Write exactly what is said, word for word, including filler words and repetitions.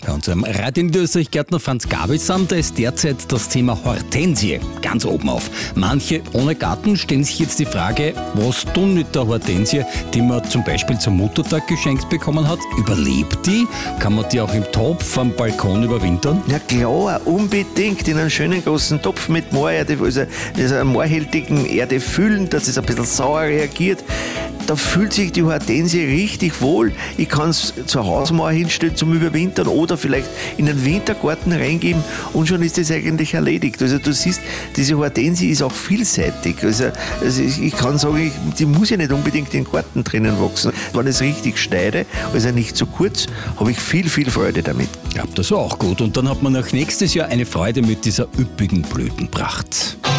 Bei unserem Radio-Niederösterreich-Gärtner Franz Gabelsam, da ist derzeit das Thema Hortensie ganz oben auf. Manche ohne Garten stellen sich jetzt die Frage, was tun mit der Hortensie, die man zum Beispiel zum Muttertag geschenkt bekommen hat? Überlebt die? Kann man die auch im Topf am Balkon überwintern? Ja klar, unbedingt in einen schönen großen Topf mit Moorerde, also dieser moorhältigen Erde füllen, dass es ein bisschen sauer reagiert. Da fühlt sich die Hortensie richtig wohl. Ich kann es zur Hausmauer hinstellen zum Überwintern oder vielleicht in den Wintergarten reingeben und schon ist das eigentlich erledigt. Also du siehst, diese Hortensie ist auch vielseitig. Also, also ich kann sagen, ich, die muss ja nicht unbedingt im Garten drinnen wachsen. Wenn ich es richtig schneide, also nicht zu kurz, habe ich viel, viel Freude damit. Ja, das war auch gut. Und dann hat man auch nächstes Jahr eine Freude mit dieser üppigen Blütenpracht.